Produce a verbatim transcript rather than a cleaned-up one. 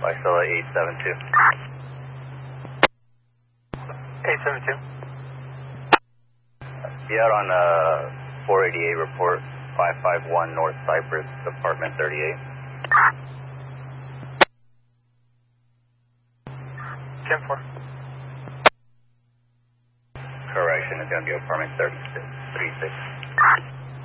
Vicella eight seven two. eight seven two. Be out on uh, four eighty-eight report, five five one North Cypress, apartment thirty-eight. ten four. Correction, it's going to be apartment thirty-six. thirty-six.